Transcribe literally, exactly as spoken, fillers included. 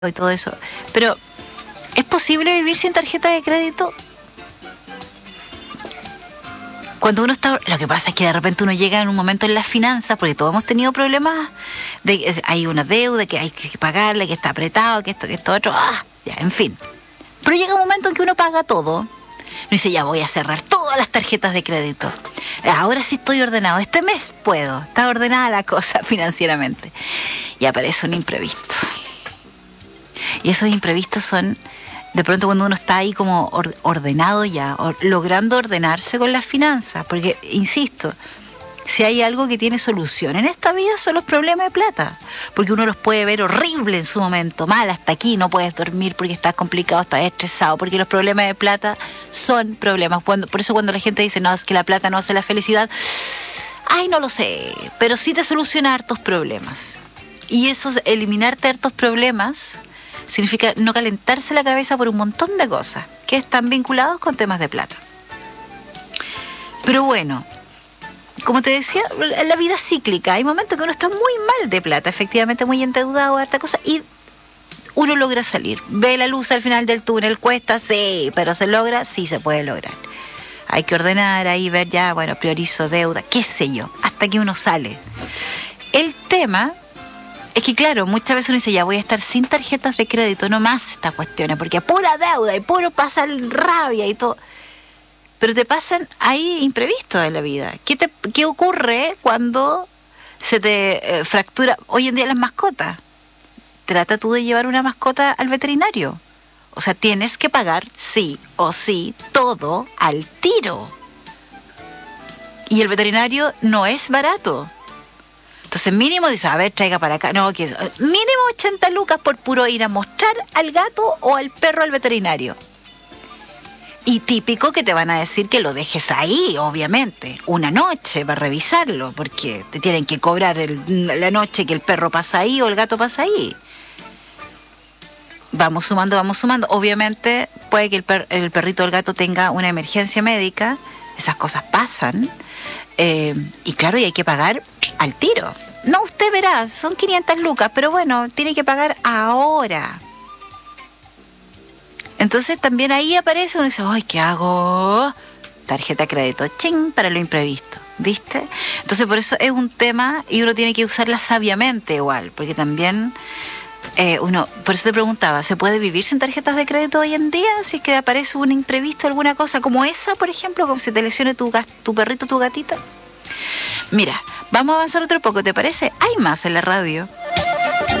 y todo eso. Pero, ¿es posible vivir sin tarjeta de crédito? Cuando uno está... Lo que pasa es que de repente uno llega en un momento en las finanzas, porque todos hemos tenido problemas, de, hay una deuda, que hay que pagarle, que está apretado, que esto, que esto, otro, ah, ya, en fin. Pero llega un momento en que uno paga todo, y dice, ya voy a cerrar todas las tarjetas de crédito. Ahora sí estoy ordenado, este mes puedo, está ordenada la cosa financieramente. Y aparece un imprevisto. Y esos imprevistos son, de pronto cuando uno está ahí como or- ordenado ya, or- logrando ordenarse con las finanzas, porque, insisto, si hay algo que tiene solución en esta vida son los problemas de plata, porque uno los puede ver horrible en su momento, mal, hasta aquí no puedes dormir porque estás complicado, estás estresado, porque los problemas de plata son problemas. Cuando, por eso cuando la gente dice, no, es que la plata no hace la felicidad, ay, no lo sé, pero sí te soluciona hartos problemas. Y eso, eliminarte hartos problemas, significa no calentarse la cabeza por un montón de cosas que están vinculados con temas de plata. Pero bueno, como te decía, la vida es cíclica. Hay momentos que uno está muy mal de plata, efectivamente muy endeudado, harta cosa, y uno logra salir. Ve la luz al final del túnel, cuesta, sí, pero se logra, sí se puede lograr. Hay que ordenar ahí, ver ya, bueno, priorizo deuda, qué sé yo, hasta que uno sale. El tema es que, claro, muchas veces uno dice, ya voy a estar sin tarjetas de crédito, no más estas cuestiones, porque pura deuda y puro pasar rabia y todo. Pero te pasan ahí imprevistos en la vida. ¿Qué, te, qué ocurre cuando se te eh, fractura? Hoy en día las mascotas. Trata tú de llevar una mascota al veterinario. O sea, tienes que pagar sí o sí todo al tiro. Y el veterinario no es barato. Entonces mínimo dice, a ver, traiga para acá. No, que mínimo ochenta lucas por puro ir a mostrar al gato o al perro al veterinario. Y típico que te van a decir que lo dejes ahí, obviamente, una noche para revisarlo, porque te tienen que cobrar el, la noche que el perro pasa ahí o el gato pasa ahí. Vamos sumando, vamos sumando. Obviamente puede que el, per, el perrito o el gato tenga una emergencia médica, esas cosas pasan, eh, y claro, y hay que pagar al tiro. No, usted verá, son quinientas lucas, pero bueno, tiene que pagar ahora. Entonces también ahí aparece uno y dice, ¡ay, qué hago! Tarjeta de crédito, ching, para lo imprevisto, ¿viste? Entonces por eso es un tema y uno tiene que usarla sabiamente igual, porque también eh, uno, por eso te preguntaba, ¿se puede vivir sin tarjetas de crédito hoy en día? Si es que aparece un imprevisto, alguna cosa como esa, por ejemplo, como si te lesione tu, tu perrito, tu gatita. Mira, vamos a avanzar otro poco, ¿te parece? Hay más en la radio.